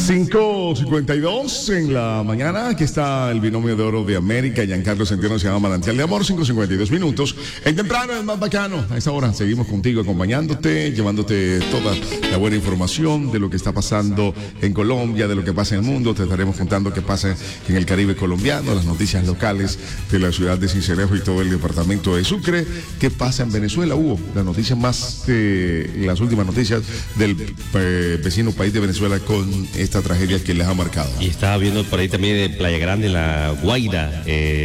5:52 en la mañana. Aquí está el binomio de oro de América. Giancarlo Centeno se llama Manantial de Amor. 5:52 minutos. En temprano es más bacano. A esta hora seguimos contigo, acompañándote, llevándote toda la buena información de lo que está pasando en Colombia, de lo que pasa en el mundo. Te estaremos contando qué pasa en el Caribe colombiano, las noticias locales de la ciudad de Sincelejo y todo el departamento de Sucre. ¿Qué pasa en Venezuela? Hubo las noticias las últimas noticias del vecino país de Venezuela con esta tragedia que les ha marcado. Y estaba viendo por ahí también de Playa Grande, La Guaira,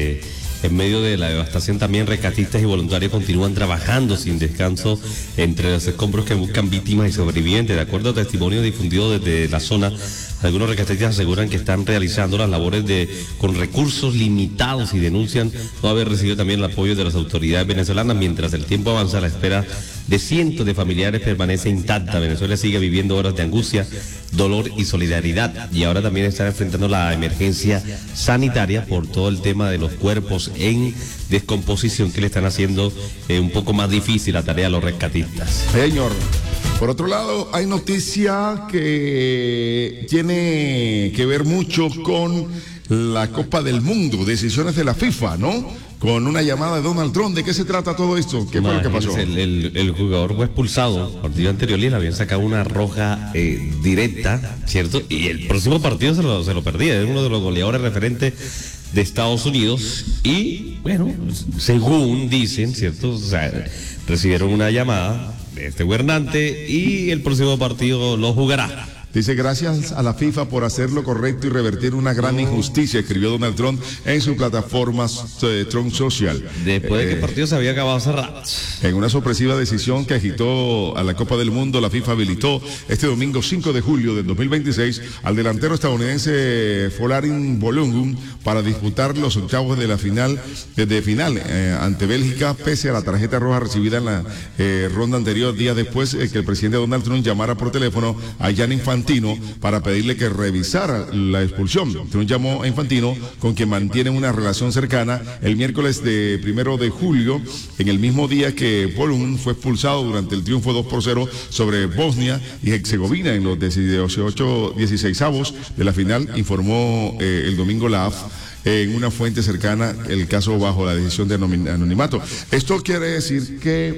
en medio de la devastación también rescatistas y voluntarios continúan trabajando sin descanso entre los escombros que buscan víctimas y sobrevivientes. De acuerdo a testimonio difundido desde la zona, algunos rescatistas aseguran que están realizando las labores con recursos limitados y denuncian no haber recibido también el apoyo de las autoridades venezolanas. Mientras el tiempo avanza, la espera de cientos de familiares permanece intacta. Venezuela sigue viviendo horas de angustia, dolor y solidaridad, y ahora también está enfrentando la emergencia sanitaria por todo el tema de los cuerpos en descomposición que le están haciendo un poco más difícil la tarea a los rescatistas. Señor. Por otro lado, hay noticia que tiene que ver mucho con la Copa del Mundo, decisiones de la FIFA, ¿no? Con una llamada de Donald Trump. ¿De qué se trata todo esto? ¿Qué fue lo que pasó? El jugador fue expulsado. El partido anterior le habían sacado una roja directa, ¿cierto? Y el próximo partido se lo perdía. Es uno de los goleadores referentes de Estados Unidos. Y, bueno, según dicen, ¿cierto? O sea, recibieron una llamada de este gobernante y el próximo partido lo jugará. Dice, gracias a la FIFA por hacer lo correcto y revertir una gran injusticia, escribió Donald Trump en su plataforma Trump Social. Después de que el partido se había acabado cerrado. En una sorpresiva decisión que agitó a la Copa del Mundo, la FIFA habilitó este domingo 5 de julio del 2026 al delantero estadounidense Folarin Balogun para disputar los octavos de la final ante Bélgica, pese a la tarjeta roja recibida en la ronda anterior, días después que el presidente Donald Trump llamara por teléfono a Gianni Infantino para pedirle que revisara la expulsión. Trump llamó a Infantino, con quien mantiene una relación cercana, el miércoles de 1 de julio, en el mismo día que Balogun fue expulsado durante el triunfo 2-0 sobre Bosnia y Herzegovina en los 16avos de la final, informó el domingo la AF. En una fuente cercana, el caso bajo la decisión de anonimato. Esto quiere decir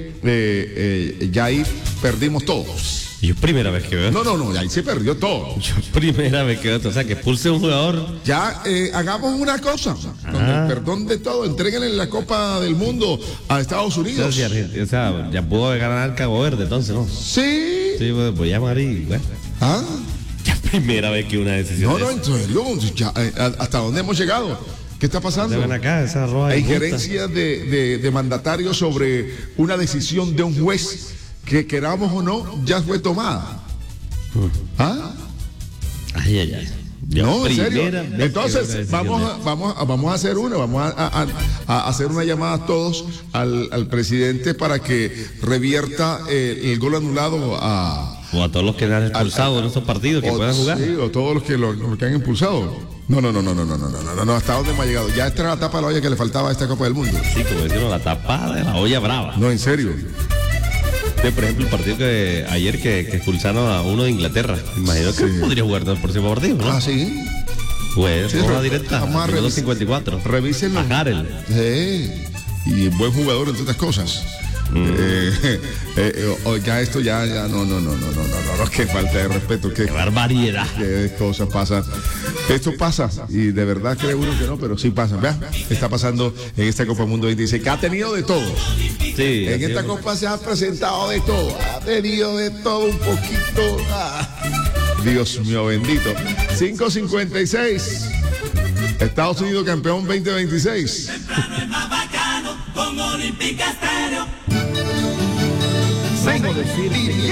que ya ahí perdimos todos. Yo primera vez que veo. No, ahí se perdió todo. Yo primera vez que veo, o sea, que expulse a un jugador. Ya, hagamos una cosa, con el perdón de todo, entréguenle la Copa del Mundo a Estados Unidos. O sea, ya pudo ganar Cabo Verde, entonces, ¿no? Sí. Sí, pues voy a llamar y, bueno. Ya primera vez que una decisión. No, en serio, ya, ¿hasta dónde hemos llegado? ¿Qué está pasando? Acá, esa hay injerencia de mandatarios sobre una decisión de un juez que, queramos o no, ya fue tomada. Ay. No, en serio. Entonces, vamos a hacer vamos a hacer una llamada a todos al presidente para que revierta el gol anulado o a todos los que han expulsado en estos partidos que puedan jugar. Sí, o todos los que han impulsado. No, ¿hasta dónde hemos llegado? Ya esta era la tapa de la olla que le faltaba a esta Copa del Mundo. Sí, como decimos, la tapa de la olla brava. No, en serio. Por ejemplo, el partido que ayer que expulsaron a uno de Inglaterra. Imagino que podría jugar el próximo partido, ¿no? Sí. Pues, roja directa. Vamos a revisar. 54. Revísenlo. A Harel. Y buen jugador, entre otras cosas. Ya esto ya no, qué falta de respeto, qué barbaridad, qué cosas pasan. Esto pasa y de verdad cree uno que no, pero sí pasa. Vean, está pasando en esta Copa Mundo 26, que ha tenido de todo. Sí, en esta Copa se ha presentado de todo, ha tenido de todo un poquito. Dios mío bendito. 5:56. Estados Unidos campeón 2026. Con Olímpica Estéreo. Somos decir